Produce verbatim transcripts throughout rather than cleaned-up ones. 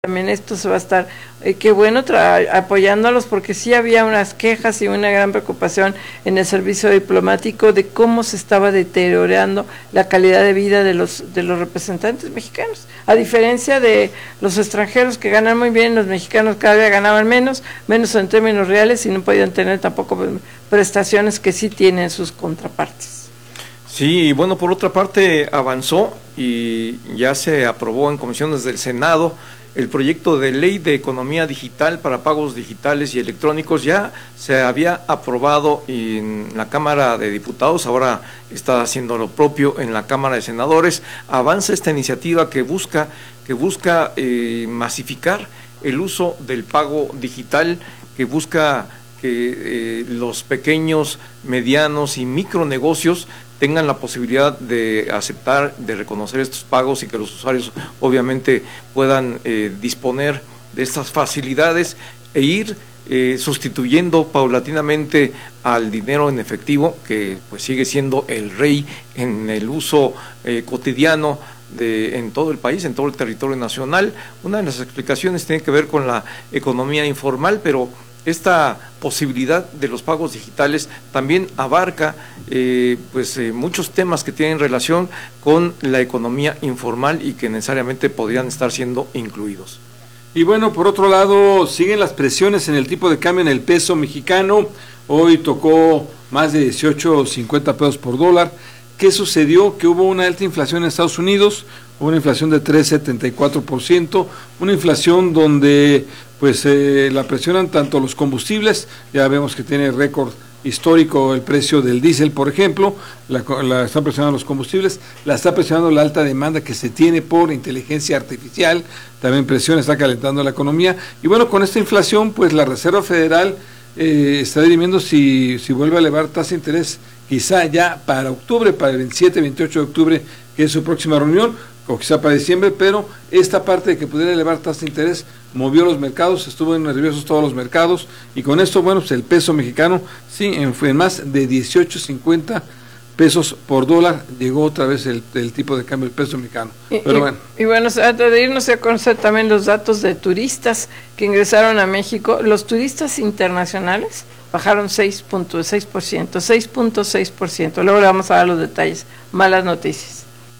También esto se va a estar, eh, qué bueno, tra- apoyándolos, porque sí había unas quejas y una gran preocupación en el servicio diplomático de cómo se estaba deteriorando la calidad de vida de los de los representantes mexicanos, a diferencia de los extranjeros que ganan muy bien. Los mexicanos cada día ganaban menos, menos en términos reales, y no podían tener tampoco prestaciones que sí tienen sus contrapartes. Sí, y bueno, por otra parte avanzó y ya se aprobó en comisiones del Senado el proyecto de ley de economía digital para pagos digitales y electrónicos. Ya se había aprobado en la Cámara de Diputados, ahora está haciendo lo propio en la Cámara de Senadores. Avanza esta iniciativa que busca, que busca eh, masificar el uso del pago digital, que busca que eh, los pequeños, medianos y micronegocios tengan la posibilidad de aceptar, de reconocer estos pagos, y que los usuarios obviamente puedan eh, disponer de estas facilidades e ir eh, sustituyendo paulatinamente al dinero en efectivo, que pues sigue siendo el rey en el uso eh, cotidiano de, en todo el país, en todo el territorio nacional. Una de las explicaciones tiene que ver con la economía informal, pero esta posibilidad de los pagos digitales también abarca eh, pues eh, muchos temas que tienen relación con la economía informal y que necesariamente podrían estar siendo incluidos. Y bueno, por otro lado, siguen las presiones en el tipo de cambio en el peso mexicano. Hoy tocó más de dieciocho cincuenta pesos por dólar. ¿Qué sucedió? Que hubo una alta inflación en Estados Unidos, hubo una inflación de tres coma setenta y cuatro por ciento, una inflación donde pues eh, la presionan tanto los combustibles. Ya vemos que tiene récord histórico el precio del diésel, por ejemplo, la, la está presionando los combustibles, la está presionando la alta demanda que se tiene por inteligencia artificial, también presiona, está calentando la economía. Y bueno, con esta inflación, pues la Reserva Federal eh, está dirimiendo si, si vuelve a elevar tasa de interés, quizá ya para octubre, para el veintisiete, veintiocho de octubre, que es su próxima reunión, o quizá para diciembre, pero esta parte de que pudiera elevar tasa de interés movió los mercados, estuvo nerviosos todos los mercados, y con esto, bueno, pues el peso mexicano, sí, en, en más de dieciocho cincuenta pesos por dólar, llegó otra vez el, el tipo de cambio del peso mexicano. Y, pero y, bueno. Y bueno, antes de irnos a conocer también los datos de turistas que ingresaron a México. Los turistas internacionales bajaron seis punto seis por ciento, seis punto seis por ciento. Luego le vamos a dar los detalles. Malas noticias.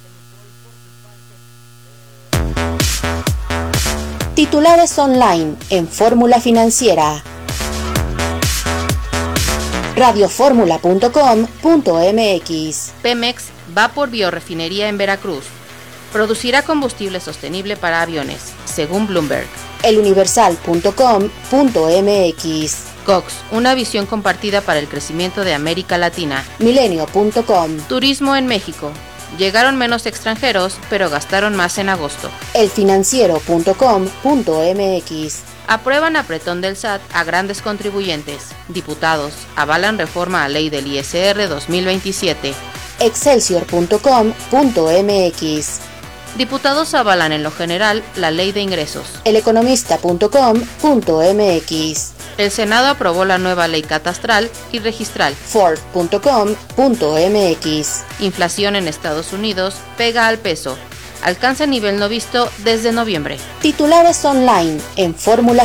Titulares online en Fórmula Financiera. radioformula punto com punto mx. Pemex va por biorefinería en Veracruz. Producirá combustible sostenible para aviones, según Bloomberg. eluniversal punto com punto mx. Cox, una visión compartida para el crecimiento de América Latina. milenio punto com. Turismo en México. Llegaron menos extranjeros, pero gastaron más en agosto. elfinanciero punto com punto mx. Aprueban apretón del S A T a grandes contribuyentes. Diputados avalan reforma a ley del I S R dos mil veintisiete. excelsior punto com punto mx. Diputados avalan en lo general la ley de ingresos. eleconomista punto com punto mx. El Senado aprobó la nueva ley catastral y registral. ford punto com punto mx. Inflación en Estados Unidos pega al peso. Alcanza nivel no visto desde noviembre. Titulares online en Fórmula